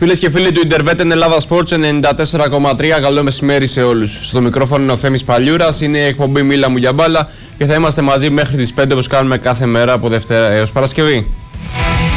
Φίλες και φίλοι του Ιντερβέτεν Ελλάδα Sports 94,3, καλό μεσημέρι σε όλους. Στο μικρόφωνο είναι ο Θέμης Παλιούρας, είναι η εκπομπή Μίλα μου για μπάλα και θα είμαστε μαζί μέχρι τις 5 όπως κάνουμε κάθε μέρα από Δευτέρα έως Παρασκευή.